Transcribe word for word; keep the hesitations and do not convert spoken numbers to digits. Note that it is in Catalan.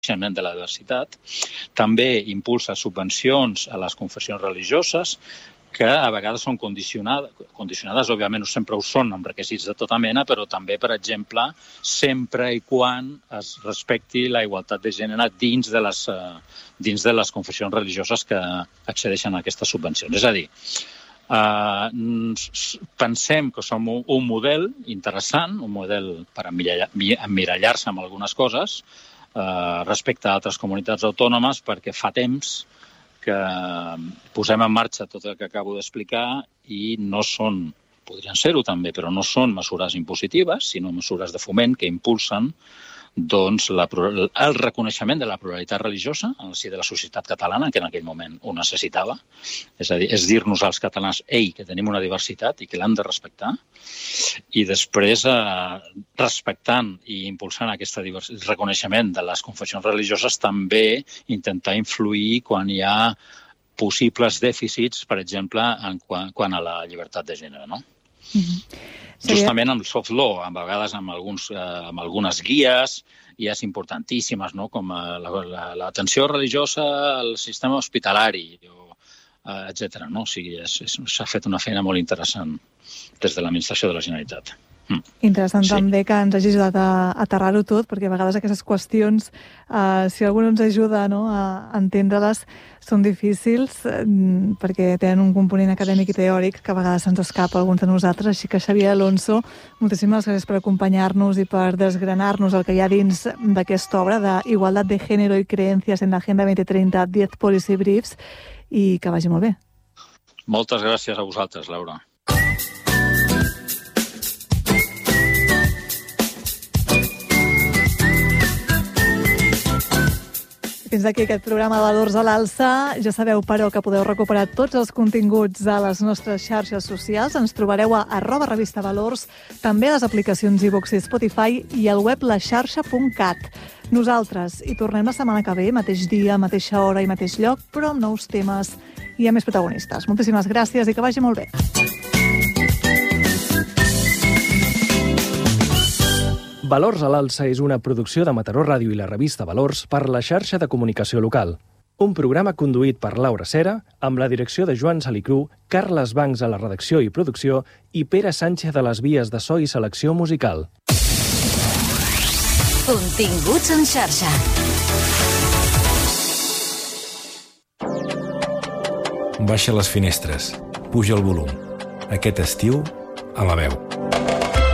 reconeixement de la diversitat. També impulsa subvencions a les confessions religioses, que a vegades són condicionades, condicionades, òbviament no sempre ho són, amb requisits de tota mena, però també, per exemple, sempre i quan es respecti la igualtat de gènere dins de les, dins de les confessions religioses que accedeixen a aquestes subvencions. És a dir, eh, pensem que som un model interessant, un model per emmirallar-se amb algunes coses eh, respecte a altres comunitats autònomes, perquè fa temps que posem en marxa tot el que acabo d'explicar i no són, podrien ser-ho també, però no són mesures impositives, sinó mesures de foment que impulsen doncs, la, el reconeixement de la pluralitat religiosa en el si de la societat catalana, que en aquell moment ho necessitava. És a dir, és dir-nos als catalans, ei, que tenim una diversitat i que l'hem de respectar. I després, eh, respectant i impulsant aquest reconeixement de les confessions religioses, també intentar influir quan hi ha possibles dèficits, per exemple, en quan, quan a la llibertat de gènere, no? Mm-hmm. Justament amb el soft law, a vegades amb, alguns, eh, amb algunes guies, guies importantíssimes, no? Com l'atenció la, la, religiosa al sistema hospitalari, o, eh, etcètera. No? O sigui, s'ha fet una feina molt interessant des de l'administració de la Generalitat. Mm. Interessant sí. També que ens hagi ajudat a aterrar-ho tot, perquè a vegades aquestes qüestions, eh, si algú no ens ajuda, no, a entendre-les, són difícils eh, perquè tenen un component acadèmic i teòric que a vegades se'ns escapa a alguns de nosaltres. Així que, Xavier Alonso, moltíssimes gràcies per acompanyar-nos i per desgranar-nos el que hi ha dins d'aquesta obra d'Igualdad de Género y Creencias en la Agenda vint trenta, diez Policy Briefs, i que vagi molt bé. Moltes gràcies a vosaltres, Laura. Fins aquí aquest programa de Valors a l'Alça. Ja sabeu, però, que podeu recuperar tots els continguts a les nostres xarxes socials. Ens trobareu a arroba revista Valors, també a les aplicacions iVoox i Spotify i al web la xarxa punt cat. Nosaltres hi tornem la setmana que ve, mateix dia, mateixa hora i mateix lloc, però amb nous temes i amb més protagonistes. Moltíssimes gràcies i que vagi molt bé. Valors a l'Alça és una producció de Mataró Ràdio i la revista Valors per la xarxa de comunicació local. Un programa conduït per Laura Cera, amb la direcció de Joan Salicru, Carles Bancs a la redacció i producció i Pere Sánchez a les vies de so i selecció musical. Continguts en xarxa. Baixa les finestres, puja el volum. Aquest estiu, a la veu.